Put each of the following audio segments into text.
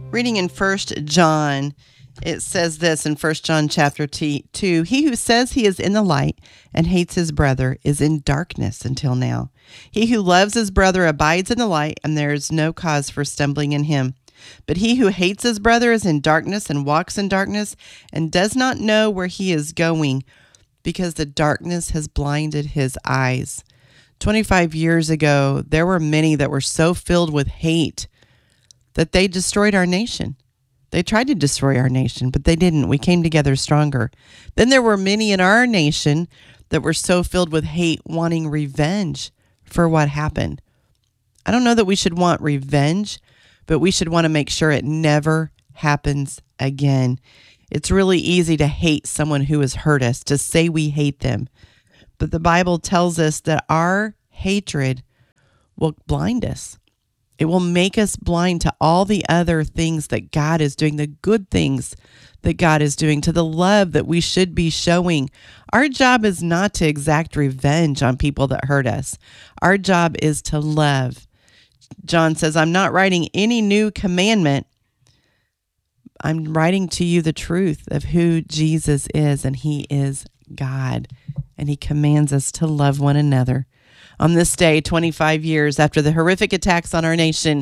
Reading in 1 John, it says this in 1 John chapter 2, he who says he is in the light and hates his brother is in darkness until now. He who loves his brother abides in the light, and there is no cause for stumbling in him. But he who hates his brother is in darkness and walks in darkness and does not know where he is going, because the darkness has blinded his eyes. 25 years ago, there were many that were so filled with hate that they destroyed our nation. They tried to destroy our nation, but they didn't. We came together stronger. Then there were many in our nation that were so filled with hate, wanting revenge for what happened. I don't know that we should want revenge, but we should want to make sure it never happens again. It's really easy to hate someone who has hurt us, to say we hate them. But the Bible tells us that our hatred will blind us. It will make us blind to all the other things that God is doing, the good things that God is doing, to the love that we should be showing. Our job is not to exact revenge on people that hurt us. Our job is to love. John says, I'm not writing any new commandment. I'm writing to you the truth of who Jesus is, and he is God, and he commands us to love one another. On this day, 25 years after the horrific attacks on our nation,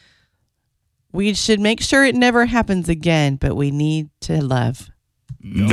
we should make sure it never happens again, but we need to love.